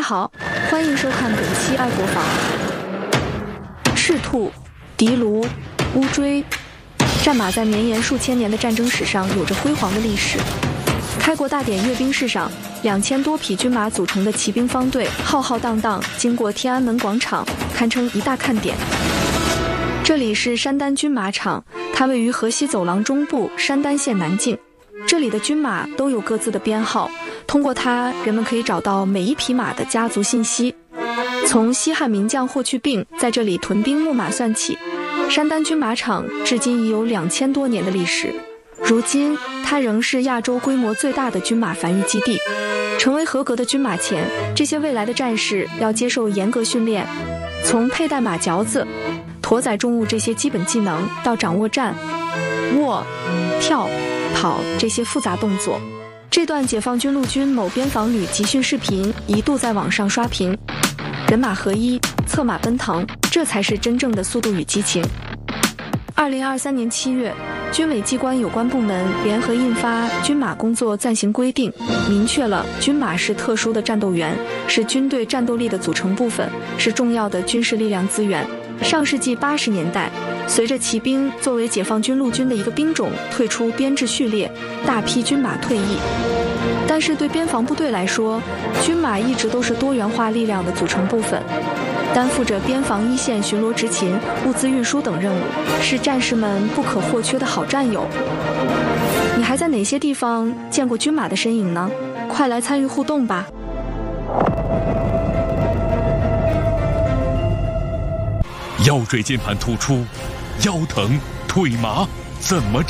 好，欢迎收看本期爱国坊。赤兔、敌卢、乌骓，战马在绵延数千年的战争史上有着辉煌的历史。开国大典阅兵式上，2000多匹军马组成的骑兵方队浩浩荡荡经过天安门广场，堪称一大看点。这里是山丹军马场，它位于河西走廊中部山丹县南境。这里的军马都有各自的编号，通过它，人们可以找到每一匹马的家族信息。从西汉名将霍去病在这里屯兵牧马算起，山丹军马场至今已有2000多年的历史。如今，它仍是亚洲规模最大的军马繁育基地。成为合格的军马前，这些未来的战士要接受严格训练，从佩戴马嚼子、驮载重物这些基本技能，到掌握站、卧、跳、跑这些复杂动作。这段解放军陆军某边防旅集训视频一度在网上刷屏，人马合一，策马奔腾，这才是真正的速度与激情。2023年7月，军委机关有关部门联合印发《军马工作暂行规定》，明确了军马是特殊的战斗员，是军队战斗力的组成部分，是重要的军事力量资源。上世纪80年代，随着骑兵作为解放军陆军的一个兵种退出编制序列，大批军马退役。但是对边防部队来说，军马一直都是多元化力量的组成部分，担负着边防一线巡逻执勤、物资运输等任务，是战士们不可或缺的好战友。你还在哪些地方见过军马的身影呢？快来参与互动吧！ 腰椎间盘突出，腰疼腿麻怎么治？